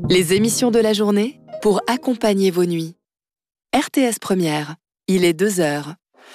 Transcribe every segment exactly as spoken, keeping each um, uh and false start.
Les émissions de la journée pour accompagner vos nuits. R T S Première, il est deux heures.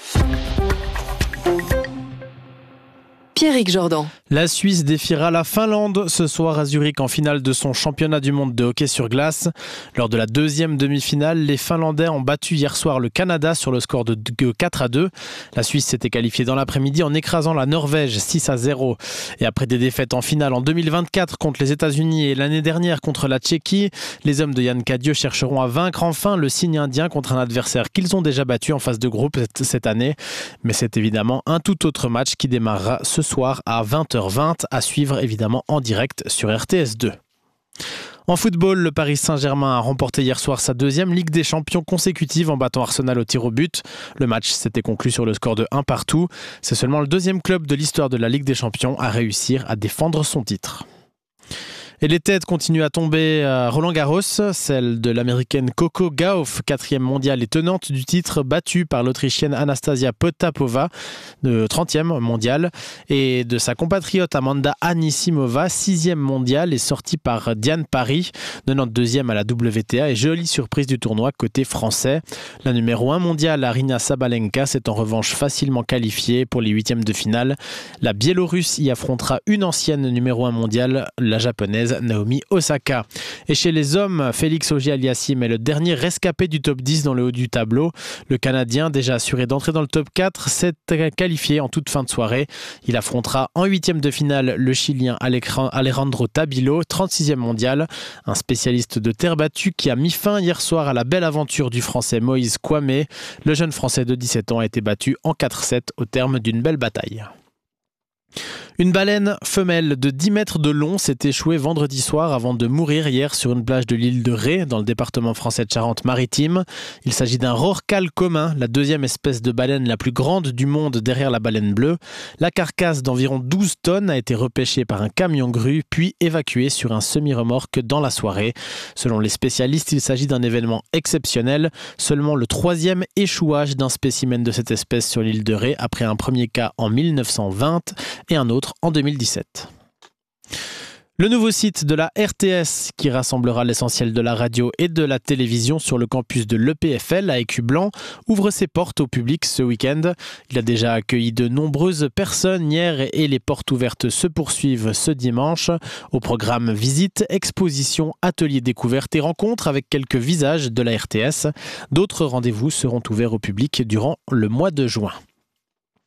Pierrick Jordan. La Suisse défiera la Finlande ce soir à Zurich en finale de son championnat du monde de hockey sur glace. Lors de la deuxième demi-finale, les Finlandais ont battu hier soir le Canada sur le score de quatre à deux. La Suisse s'était qualifiée dans l'après-midi en écrasant la Norvège six à zéro. Et après des défaites en finale en deux mille vingt-quatre contre les États-Unis et l'année dernière contre la Tchéquie, les hommes de Yann Cadieux chercheront à vaincre enfin le signe indien contre un adversaire qu'ils ont déjà battu en phase de groupe cette année. Mais c'est évidemment un tout autre match qui démarrera ce soir à vingt heures vingt, à suivre évidemment en direct sur R T S deux. En football, le Paris Saint-Germain a remporté hier soir sa deuxième Ligue des Champions consécutive en battant Arsenal au tir au but. Le match s'était conclu sur le score de un partout. C'est seulement le deuxième club de l'histoire de la Ligue des Champions à réussir à défendre son titre. Et les têtes continuent à tomber à Roland-Garros. Celle de l'américaine Coco Gauff, quatrième mondiale et tenante du titre, battue par l'autrichienne Anastasia Potapova, de trentième mondiale, et de sa compatriote Amanda Anisimova, sixième mondiale, et sortie par Diane Parry, quatre-vingt-deuxième à la W T A, et jolie surprise du tournoi côté français. La numéro un mondiale, Aryna Sabalenka, s'est en revanche facilement qualifiée pour les huitièmes de finale. La Biélorusse y affrontera une ancienne numéro un mondiale, la japonaise Naomi Osaka. Et chez les hommes, Félix Auger-Aliassime est le dernier rescapé du top dix dans le haut du tableau. Le Canadien, déjà assuré d'entrer dans le top quatre, s'est qualifié en toute fin de soirée. Il affrontera en huitième de finale le Chilien Alejandro Tabilo, trente-sixième mondial, un spécialiste de terre battue qui a mis fin hier soir à la belle aventure du Français Moïse Kouamé. Le jeune Français de dix-sept ans a été battu en quatre sept au terme d'une belle bataille. Une baleine femelle de dix mètres de long s'est échouée vendredi soir avant de mourir hier sur une plage de l'île de Ré, dans le département français de Charente-Maritime. Il s'agit d'un rorqual commun, la deuxième espèce de baleine la plus grande du monde derrière la baleine bleue. La carcasse d'environ douze tonnes a été repêchée par un camion grue, puis évacuée sur un semi-remorque dans la soirée. Selon les spécialistes, il s'agit d'un événement exceptionnel. Seulement le troisième échouage d'un spécimen de cette espèce sur l'île de Ré, après un premier cas en mille neuf cent vingt et un autre en deux mille dix-sept. Le nouveau site de la R T S, qui rassemblera l'essentiel de la radio et de la télévision sur le campus de l'E P F L à Écublanc, ouvre ses portes au public ce week-end. Il a déjà accueilli de nombreuses personnes hier et les portes ouvertes se poursuivent ce dimanche. Au programme visites, expositions, ateliers découvertes et rencontres avec quelques visages de la R T S. D'autres rendez-vous seront ouverts au public durant le mois de juin.